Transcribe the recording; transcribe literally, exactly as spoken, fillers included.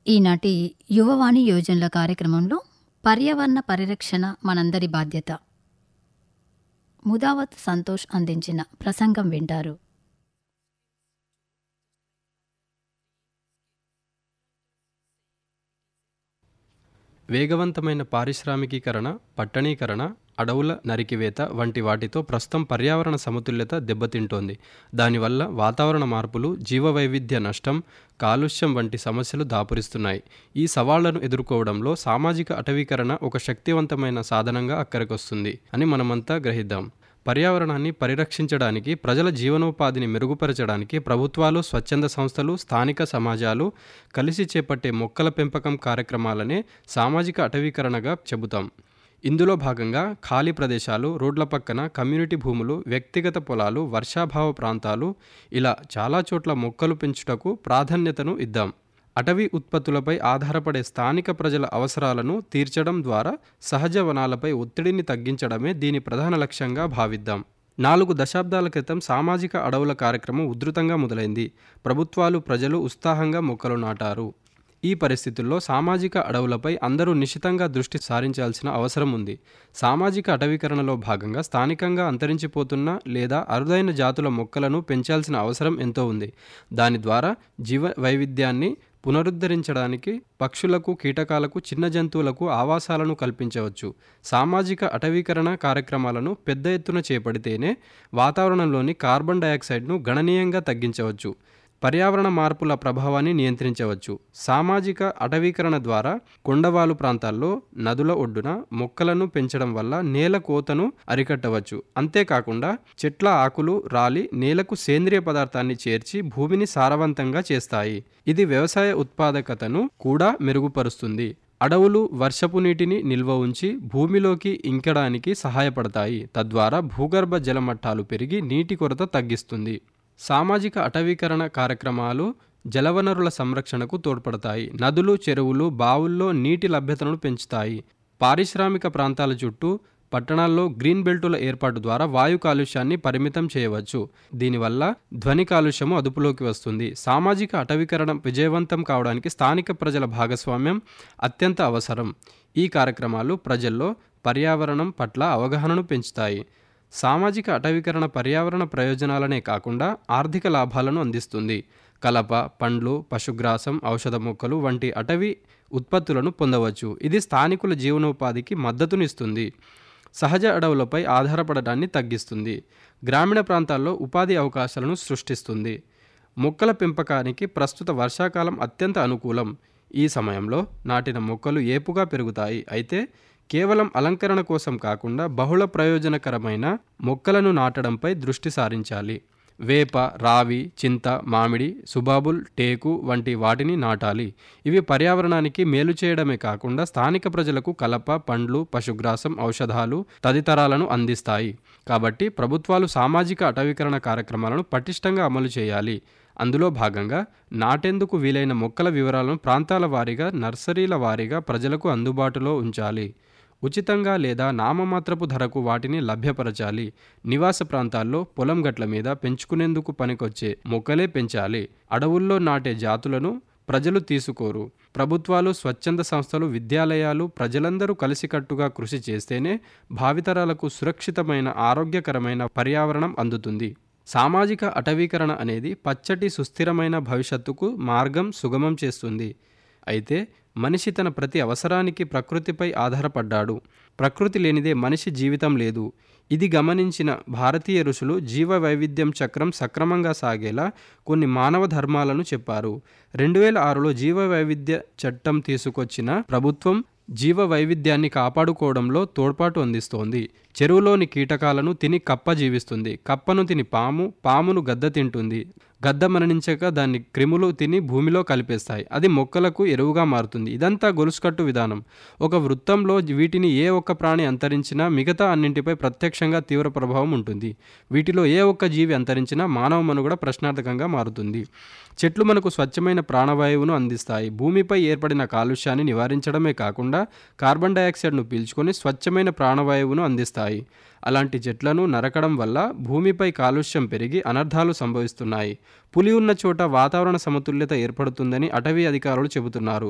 ఈనాటి యువవాణి యోజనల కార్యక్రమంలో పర్యావరణ పరిరక్షణ మనందరి బాధ్యత ముదావత్ సంతోష్ అందించిన ప్రసంగం వింటారు. వేగవంతమైన పారిశ్రామికీకరణ, పట్టణీకరణ, అడవుల నరికివేత వంటి వాటితో ప్రస్తుతం పర్యావరణ సమతుల్యత దెబ్బతింటోంది. దానివల్ల వాతావరణ మార్పులు, జీవవైవిధ్య నష్టం, కాలుష్యం వంటి సమస్యలు దాపురిస్తున్నాయి. ఈ సవాళ్లను ఎదుర్కోవడంలో సామాజిక అటవీకరణ ఒక శక్తివంతమైన సాధనంగా అక్కరకొస్తుంది అని మనమంతా గ్రహిద్దాం. పర్యావరణాన్ని పరిరక్షించడానికి, ప్రజల జీవనోపాధిని మెరుగుపరచడానికి ప్రభుత్వాలు, స్వచ్ఛంద సంస్థలు, స్థానిక సమాజాలు కలిసి చేపట్టే మొక్కల పెంపకం కార్యక్రమాలనే సామాజిక అటవీకరణగా చెబుతాం. ఇందులో భాగంగా ఖాళీ ప్రదేశాలు, రోడ్ల పక్కన కమ్యూనిటీ భూములు, వ్యక్తిగత పొలాలు, వర్షాభావ ప్రాంతాలు ఇలా చాలా చోట్ల మొక్కలు పెంచుటకు ప్రాధాన్యతను ఇద్దాం. అటవీ ఉత్పత్తులపై ఆధారపడే స్థానిక ప్రజల అవసరాలను తీర్చడం ద్వారా సహజ వనాలపై ఒత్తిడిని తగ్గించడమే దీని ప్రధాన లక్ష్యంగా భావిద్దాం. నాలుగు దశాబ్దాల క్రితం సామాజిక అడవుల కార్యక్రమం ఉధృతంగా మొదలైంది. ప్రభుత్వాలు, ప్రజలు ఉత్సాహంగా మొక్కలు నాటారు. ఈ పరిస్థితుల్లో సామాజిక అడవులపై అందరూ నిశితంగా దృష్టి సారించాల్సిన అవసరం ఉంది. సామాజిక అటవీకరణలో భాగంగా స్థానికంగా అంతరించిపోతున్న లేదా అరుదైన జాతుల మొక్కలను పెంచాల్సిన అవసరం ఎంతో ఉంది. దాని ద్వారా జీవ వైవిధ్యాన్ని పునరుద్ధరించడానికి పక్షులకు, కీటకాలకు, చిన్న జంతువులకు ఆవాసాలను కల్పించవచ్చు. సామాజిక అటవీకరణ కార్యక్రమాలను పెద్ద ఎత్తున చేపడితేనే వాతావరణంలోని కార్బన్ డయాక్సైడ్ను గణనీయంగా తగ్గించవచ్చు. పర్యావరణ మార్పుల ప్రభావాన్ని నియంత్రించవచ్చు. సామాజిక అటవీకరణ ద్వారా కొండవాలు ప్రాంతాల్లో, నదుల ఒడ్డున మొక్కలను పెంచడం వల్ల నేల కోతను అరికట్టవచ్చు. అంతేకాకుండా చెట్ల ఆకులు రాలి నేలకు సేంద్రియ పదార్థాన్ని చేర్చి భూమిని సారవంతంగా చేస్తాయి. ఇది వ్యవసాయ ఉత్పాదకతను కూడా మెరుగుపరుస్తుంది. అడవులు వర్షపు నీటిని నిల్వ ఉంచి భూమిలోకి ఇంకడానికి సహాయపడతాయి. తద్వారా భూగర్భ జలమట్టాలు పెరిగి నీటి కొరత తగ్గిస్తుంది. సామాజిక అటవీకరణ కార్యక్రమాలు జలవనరుల సంరక్షణకు తోడ్పడతాయి. నదులు, చెరువులు, బావుల్లో నీటి లభ్యతను పెంచుతాయి. పారిశ్రామిక ప్రాంతాల చుట్టూ పట్టణాల్లో గ్రీన్ బెల్టుల ఏర్పాటు ద్వారా వాయు కాలుష్యాన్ని పరిమితం చేయవచ్చు. దీనివల్ల ధ్వని కాలుష్యము అదుపులోకి వస్తుంది. సామాజిక అటవీకరణ విజయవంతం కావడానికి స్థానిక ప్రజల భాగస్వామ్యం అత్యంత అవసరం. ఈ కార్యక్రమాలు ప్రజల్లో పర్యావరణం పట్ల అవగాహనను పెంచుతాయి. సామాజిక అటవీకరణ పర్యావరణ ప్రయోజనాలనే కాకుండా ఆర్థిక లాభాలను అందిస్తుంది. కలప, పండ్లు, పశుగ్రాసం, ఔషధ మొక్కలు వంటి అటవీ ఉత్పత్తులను పొందవచ్చు. ఇది స్థానికుల జీవనోపాధికి మద్దతునిస్తుంది. సహజ అడవులపై ఆధారపడడాన్ని తగ్గిస్తుంది. గ్రామీణ ప్రాంతాల్లో ఉపాధి అవకాశాలను సృష్టిస్తుంది. మొక్కల పెంపకానికి ప్రస్తుత వర్షాకాలం అత్యంత అనుకూలం. ఈ సమయంలో నాటిన మొక్కలు ఏపుగా పెరుగుతాయి. అయితే కేవలం అలంకరణ కోసం కాకుండా బహుళ ప్రయోజనకరమైన మొక్కలను నాటడంపై దృష్టి సారించాలి. వేప, రావి, చింత, మామిడి, సుబాబుల్, టేకు వంటి వాటిని నాటాలి. ఇవి పర్యావరణానికి మేలు చేయడమే కాకుండా స్థానిక ప్రజలకు కలప, పండ్లు, పశుగ్రాసం, ఔషధాలు తదితరాలను అందిస్తాయి. కాబట్టి ప్రభుత్వాలు సామాజిక అటవీకరణ కార్యక్రమాలను పటిష్టంగా అమలు చేయాలి. అందులో భాగంగా నాటేందుకు వీలైన మొక్కల వివరాలను ప్రాంతాల వారీగా, నర్సరీల వారీగా ప్రజలకు అందుబాటులో ఉంచాలి. ఉచితంగా లేదా నామమాత్రపు ధరకు వాటిని లభ్యపరచాలి. నివాస ప్రాంతాల్లో పొలం గట్ల మీద పెంచుకునేందుకు పనికొచ్చే మొక్కలే పెంచాలి. అడవుల్లో నాటే జాతులను ప్రజలు తీసుకోరు. ప్రభుత్వాలు, స్వచ్ఛంద సంస్థలు, విద్యాలయాలు ప్రజలందరూ కలిసికట్టుగా కృషి చేస్తేనే భావితరాలకు సురక్షితమైన, ఆరోగ్యకరమైన పర్యావరణం అందుతుంది. సామాజిక అటవీకరణ అనేది పచ్చటి, సుస్థిరమైన భవిష్యత్తుకు మార్గం సుగమం చేస్తుంది. అయితే మనిషి తన ప్రతి అవసరానికి ప్రకృతిపై ఆధారపడ్డాడు. ప్రకృతి లేనిదే మనిషి జీవితం లేదు. ఇది గమనించిన భారతీయ ఋషులు జీవ వైవిధ్యం చక్రం సక్రమంగా సాగేలా కొన్ని మానవ ధర్మాలను చెప్పారు. రెండు వేల ఆరులో జీవ వైవిధ్య చట్టం తీసుకొచ్చిన ప్రభుత్వం జీవ వైవిధ్యాన్ని కాపాడుకోవడంలో తోడ్పాటు అందిస్తోంది. చెరువులోని కీటకాలను తిని కప్ప జీవిస్తుంది. కప్పను తిని పాము, పామును గద్ద తింటుంది. గద్ద మరణించాక దాన్ని క్రిములు తిని భూమిలో కలిపేస్తాయి. అది మొక్కలకు ఎరువుగా మారుతుంది. ఇదంతా గొలుసుకట్టు విధానం. ఒక వృత్తంలో వీటిని ఏ ఒక్క ప్రాణి అంతరించినా మిగతా అన్నింటిపై ప్రత్యక్షంగా తీవ్ర ప్రభావం ఉంటుంది. వీటిలో ఏ ఒక్క జీవి అంతరించినా మానవ మనుగడ ప్రశ్నార్థకంగా మారుతుంది. చెట్లు మనకు స్వచ్ఛమైన ప్రాణవాయువును అందిస్తాయి. భూమిపై ఏర్పడిన కాలుష్యాన్ని నివారించడమే కాకుండా కార్బన్ డయాక్సైడ్ను పీల్చుకొని స్వచ్ఛమైన ప్రాణవాయువును అందిస్తాయి. అలాంటి చెట్లను నరకడం వల్ల భూమిపై కాలుష్యం పెరిగి అనర్థాలు సంభవిస్తున్నాయి. పులి ఉన్న చోట వాతావరణ సమతుల్యత ఏర్పడుతుందని అటవీ అధికారులు చెబుతున్నారు.